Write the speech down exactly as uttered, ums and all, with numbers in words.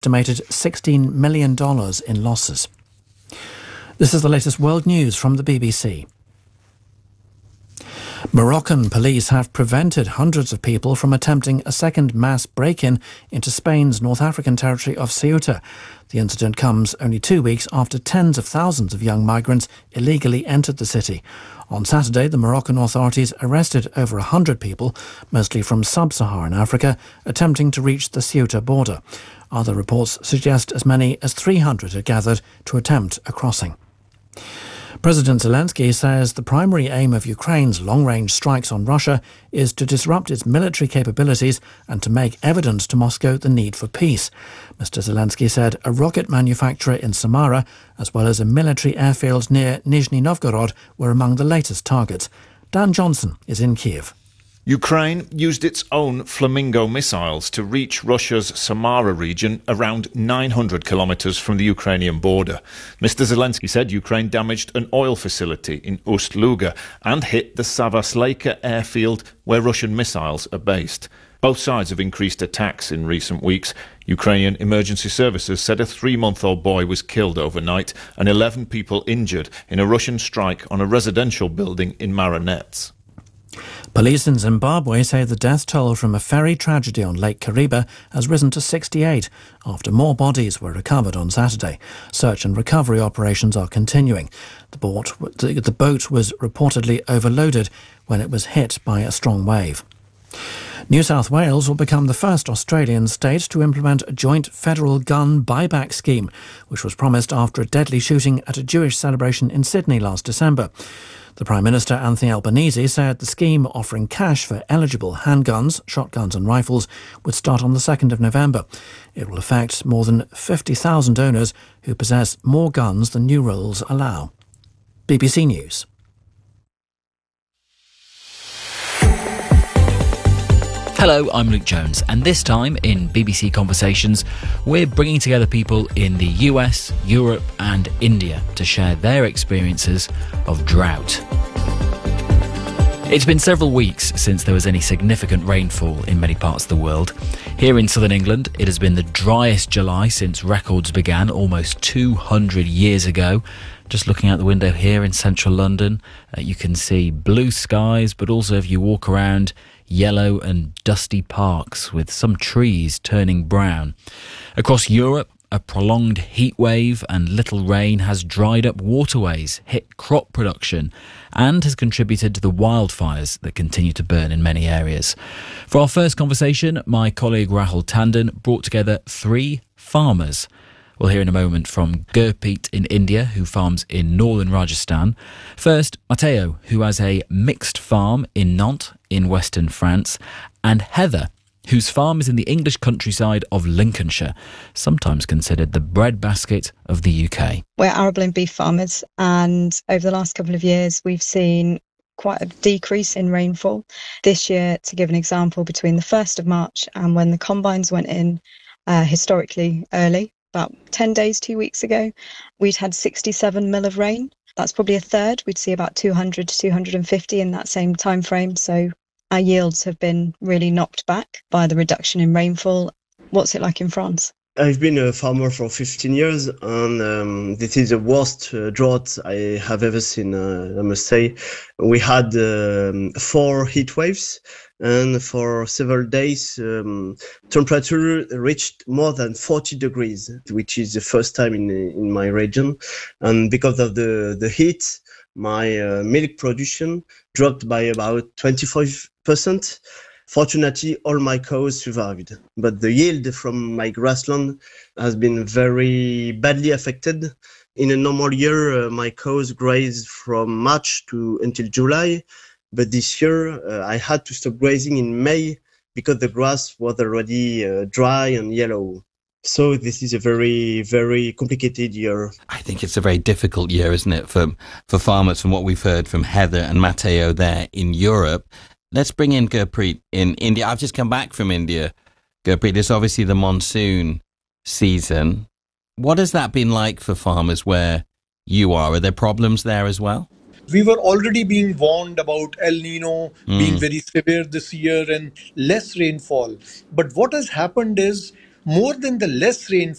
estimated sixteen million dollars in losses. This is the latest world news from the B B C. Moroccan police have prevented hundreds of people from attempting a second mass break-in into Spain's North African territory of Ceuta. The incident comes only two weeks after tens of thousands of young migrants illegally entered the city. On Saturday, the Moroccan authorities arrested over one hundred people, mostly from sub-Saharan Africa, attempting to reach the Ceuta border. Other reports suggest as many as three hundred had gathered to attempt a crossing. President Zelensky says the primary aim of Ukraine's long-range strikes on Russia is to disrupt its military capabilities and to make evident to Moscow the need for peace. Mister Zelensky said a rocket manufacturer in Samara, as well as a military airfield near Nizhny Novgorod, were among the latest targets. Dan Johnson is in Kiev. Ukraine used its own Flamingo missiles to reach Russia's Samara region, around nine hundred kilometres from the Ukrainian border. Mister Zelensky said Ukraine damaged an oil facility in Ust-Luga and hit the Savasleika airfield where Russian missiles are based. Both sides have increased attacks in recent weeks. Ukrainian emergency services said a three-month-old boy was killed overnight and eleven people injured in a Russian strike on a residential building in Marinets. Police in Zimbabwe say the death toll from a ferry tragedy on Lake Kariba has risen to sixty-eight after more bodies were recovered on Saturday. Search and recovery operations are continuing. The boat, the boat was reportedly overloaded when it was hit by a strong wave. New South Wales will become the first Australian state to implement a joint federal gun buyback scheme, which was promised after a deadly shooting at a Jewish celebration in Sydney last December. The Prime Minister, Anthony Albanese, said the scheme offering cash for eligible handguns, shotguns and rifles would start on the second of November. It will affect more than fifty thousand owners who possess more guns than new rules allow. B B C News. Hello, I'm Luke Jones, and this time in B B C Conversations, we're bringing together people in the U S, Europe and India to share their experiences of drought. It's been several weeks since there was any significant rainfall in many parts of the world. Here in southern England, it has been the driest July since records began almost two hundred years ago. Just looking out the window here in central London, uh, you can see blue skies, but also if you walk around, yellow and dusty parks with some trees turning brown. Across Europe, a prolonged heat wave and little rain has dried up waterways, hit crop production, and has contributed to the wildfires that continue to burn in many areas. For our first conversation, my colleague Rahul Tandon brought together three farmers. We'll hear in a moment from Gurpreet in India, who farms in northern Rajasthan. First, Matteo, who has a mixed farm in Nantes in western France, and Heather, whose farm is in the English countryside of Lincolnshire, sometimes considered the breadbasket of the U K. We're arable and beef farmers, and over the last couple of years we've seen quite a decrease in rainfall. This year, to give an example, between the first of March and when the combines went in uh, historically early, about ten days, two weeks ago, we'd had sixty-seven mil of rain. That's probably a third. We'd see about two hundred to two hundred fifty in that same time frame. So our yields have been really knocked back by the reduction in rainfall. What's it like in France? I've been a farmer for fifteen years, and um, this is the worst uh, drought I have ever seen, uh, I must say. We had um, four heat waves, and for several days, um, temperature reached more than forty degrees, which is the first time in in my region. And because of the, the heat, my uh, milk production dropped by about twenty-five percent. Fortunately, all my cows survived, but the yield from my grassland has been very badly affected. In a normal year, uh, my cows graze from March to until July, but this year uh, I had to stop grazing in May because the grass was already uh, dry and yellow. So this is a very, very complicated year. I think it's a very difficult year, isn't it, for, for farmers, from what we've heard from Heather and Matteo there in Europe. Let's bring in Gurpreet in India. I've just come back from India. Gurpreet, it's obviously the monsoon season. What has that been like for farmers where you are? Are there problems there as well? We were already being warned about El Nino mm. being very severe this year and less rainfall. But what has happened is more than the less rainfall